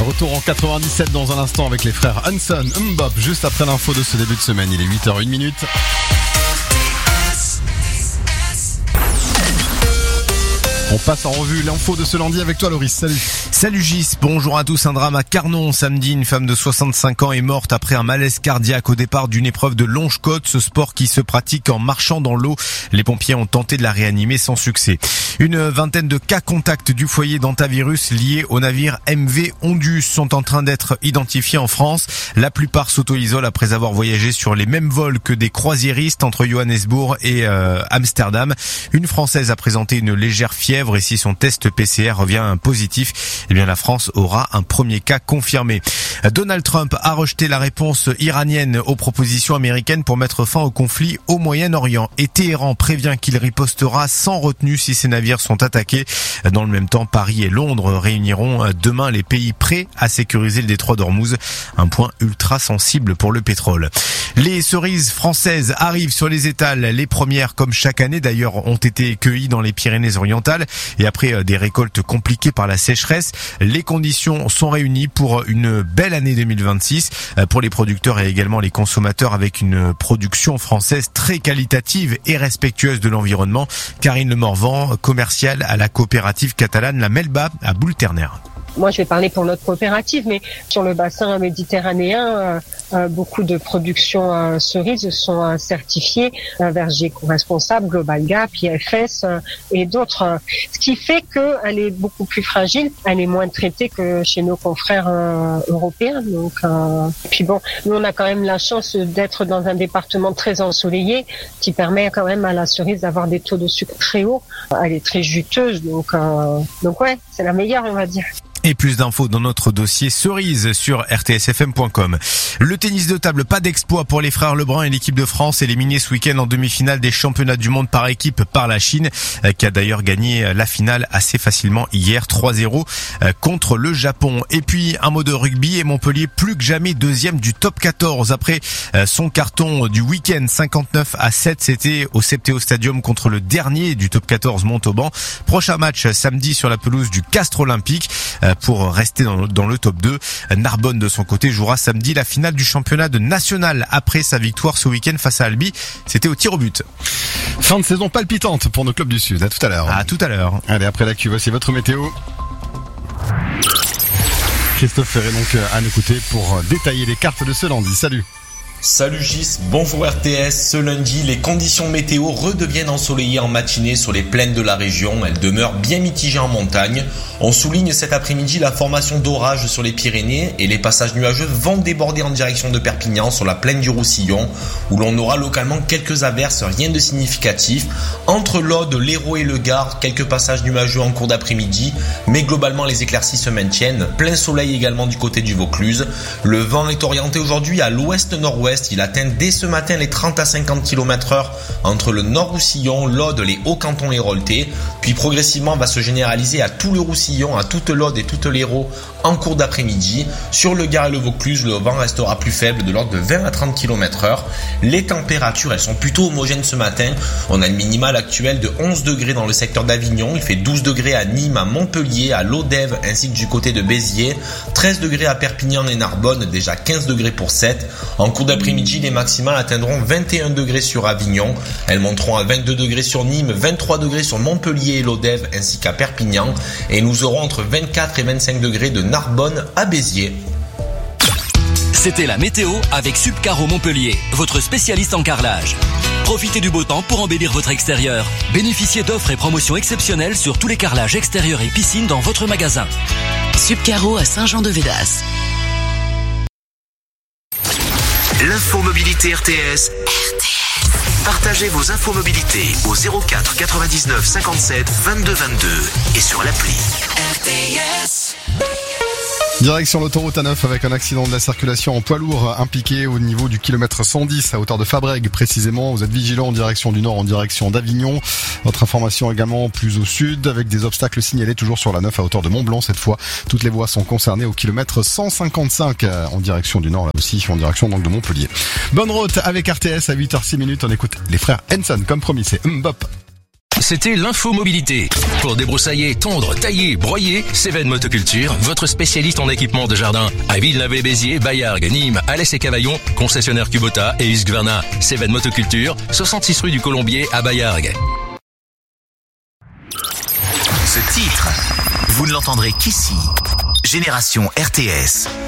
Retour en 97 dans un instant avec les frères Hanson, Mbop, juste après l'info de ce début de semaine. Il est 8h01. On passe en revue l'info de ce lundi avec toi, Loris. Salut. Salut Gis, bonjour à tous. Un drame à Carnon samedi. Une femme de 65 ans est morte après un malaise cardiaque au départ d'une épreuve de longe-côte, ce sport qui se pratique en marchant dans l'eau. Les pompiers ont tenté de la réanimer sans succès. Une vingtaine de cas contacts du foyer d'hantavirus liés au navire MV Ondus sont en train d'être identifiés en France. La plupart s'auto-isolent après avoir voyagé sur les mêmes vols que des croisiéristes entre Johannesburg et Amsterdam. Une Française a présenté une légère fièvre et si son test PCR revient positif, eh bien la France aura un premier cas confirmé. Donald Trump a rejeté la réponse iranienne aux propositions américaines pour mettre fin au conflit au Moyen-Orient et Téhéran prévient qu'il ripostera sans retenue si ses navires sont attaqués. Dans le même temps, Paris et Londres réuniront demain les pays prêts à sécuriser le détroit d'Ormuz, un point ultra sensible pour le pétrole. Les cerises françaises arrivent sur les étals. Les premières, comme chaque année d'ailleurs, ont été cueillies dans les Pyrénées-Orientales. Et après des récoltes compliquées par la sécheresse, les conditions sont réunies pour une belle année 2026 pour les producteurs et également les consommateurs avec une production française très qualitative et respectueuse de l'environnement. Karine Le Morvan, commerciale à la coopérative catalane La Melba à Boulterner. Moi, je vais parler pour notre coopérative, mais sur le bassin méditerranéen, beaucoup de productions cerises sont certifiées verger éco-responsable, Global Gap, IFS et d'autres. Ce qui fait qu'elle est beaucoup plus fragile, elle est moins traitée que chez nos confrères européens. Donc, puis bon, nous on a quand même la chance d'être dans un département très ensoleillé, qui permet quand même à la cerise d'avoir des taux de sucre très hauts. Elle est très juteuse, donc ouais, c'est la meilleure, on va dire. Et plus d'infos dans notre dossier cerise sur rtsfm.com. Le tennis de table, pas d'exploit pour les frères Lebrun et l'équipe de France éliminée ce week-end en demi-finale des championnats du monde par équipe par la Chine, qui a d'ailleurs gagné la finale assez facilement hier 3-0 contre le Japon. Et puis un mot de rugby et Montpellier plus que jamais deuxième du top 14 après son carton du week-end 59-7. C'était au Septéo Stadium contre le dernier du top 14 Montauban. Prochain match samedi sur la pelouse du Castres Olympique. Pour rester dans le top 2. Narbonne de son côté jouera samedi la finale du championnat de national après sa victoire ce week-end face à Albi. C'était au tir au but. Fin de saison palpitante pour nos clubs du Sud. À tout à l'heure. À tout à l'heure. Allez, après l'actu, voici votre météo. Christophe Ferré donc à nous écouter pour détailler les cartes de ce lundi. Salut. Salut Gis, bonjour RTS. Ce lundi, les conditions météo redeviennent ensoleillées en matinée sur les plaines de la région. Elles demeurent bien mitigées en montagne. On souligne cet après-midi la formation d'orages sur les Pyrénées et les passages nuageux vont déborder en direction de Perpignan sur la plaine du Roussillon où l'on aura localement quelques averses, rien de significatif. Entre l'Aude, l'Hérault et le Gard, quelques passages nuageux en cours d'après-midi, mais globalement les éclaircies se maintiennent. Plein soleil également du côté du Vaucluse. Le vent est orienté aujourd'hui à l'ouest-nord-ouest. Il atteint dès ce matin les 30 à 50 km/h entre le Nord-Roussillon, l'Aude, les Hauts-Cantons et Rolleté. Puis progressivement va se généraliser à tout le Roussillon, à toute l'Aude et toute l'Hérault en cours d'après-midi. Sur le Gard et le Vaucluse, le vent restera plus faible de l'ordre de 20 à 30 km/h. Les températures, elles sont plutôt homogènes ce matin. On a une minimale actuelle de 11 degrés dans le secteur d'Avignon. Il fait 12 degrés à Nîmes, à Montpellier, à Lodève ainsi que du côté de Béziers. 13 degrés à Perpignan et Narbonne, déjà 15 degrés pour 7. En cours d'après-midi, les maximales atteindront 21 degrés sur Avignon. Elles monteront à 22 degrés sur Nîmes, 23 degrés sur Montpellier et Lodève ainsi qu'à Perpignan. Et nous aurons entre 24 et 25 degrés de Narbonne à Béziers. C'était la météo avec Subcaro Montpellier, votre spécialiste en carrelage. Profitez du beau temps pour embellir votre extérieur. Bénéficiez d'offres et promotions exceptionnelles sur tous les carrelages extérieurs et piscines dans votre magasin. Subcaro à Saint-Jean-de-Védas. L'infomobilité RTS. Partagez vos infomobilités au 04 99 57 22 22 et sur l'appli. RTS. Direction l'autoroute A9 avec un accident de la circulation en poids lourd impliqué au niveau du kilomètre 110 à hauteur de Fabrègues précisément. Vous êtes vigilants en direction du nord, en direction d'Avignon. Votre information également plus au sud avec des obstacles signalés toujours sur la 9 à hauteur de Mont-Blanc cette fois. Toutes les voies sont concernées au kilomètre 155 en direction du nord là aussi, en direction donc de Montpellier. Bonne route avec RTS à 8h06. On écoute les frères Hanson comme promis, c'est Mbop. C'était l'info mobilité. Pour débroussailler, tondre, tailler, broyer, Cévennes Motoculture, votre spécialiste en équipement de jardin. À Villeneuve-et-Béziers, Baillargues, Nîmes, Alès et Cavaillon, concessionnaire Kubota et Husqvarna. Cévennes Motoculture, 66 rue du Colombier à Baillargues. Ce titre, vous ne l'entendrez qu'ici. Génération RTS.